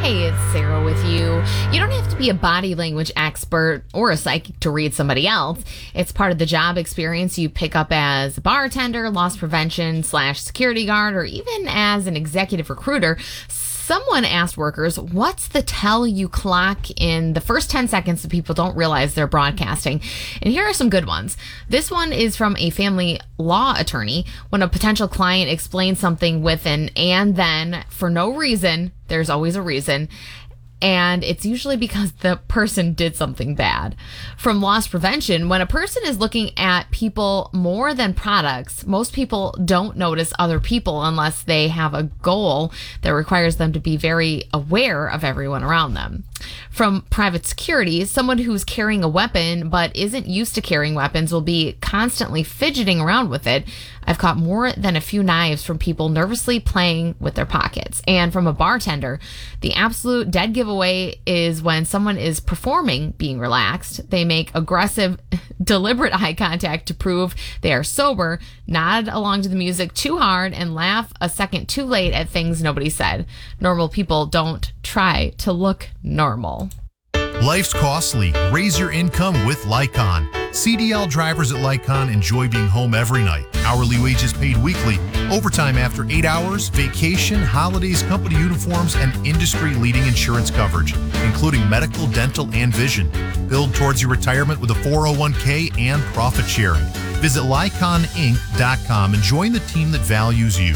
Hey, it's Sarah with you. You don't have to be a body language expert or a psychic to read somebody else. It's part of the job experience you pick up as a bartender, loss prevention / security guard, or even as an executive recruiter. Someone asked workers, what's the tell you clock in the first 10 seconds that people don't realize they're broadcasting? And here are some good ones. This one is from a family law attorney. When a potential client explains something with an and then for no reason, there's always a reason. And it's usually because the person did something bad. From loss prevention, when a person is looking at people more than products, most people don't notice other people unless they have a goal that requires them to be very aware of everyone around them. From private security, someone who's carrying a weapon but isn't used to carrying weapons will be constantly fidgeting around with it. I've caught more than a few knives from people nervously playing with their pockets. And from a bartender, the absolute dead giveaway is when someone is performing being relaxed. They make aggressive, deliberate eye contact to prove they are sober, nod along to the music too hard, and laugh a second too late at things nobody said. Normal people don't try to look normal. Life's costly. Raise your income with Lycon. CDL drivers at Lycon enjoy being home every night. Hourly wages paid weekly, overtime after 8 hours, vacation, holidays, company uniforms, and industry-leading insurance coverage, including medical, dental, and vision. Build towards your retirement with a 401k and profit sharing. Visit LyconInc.com and join the team that values you.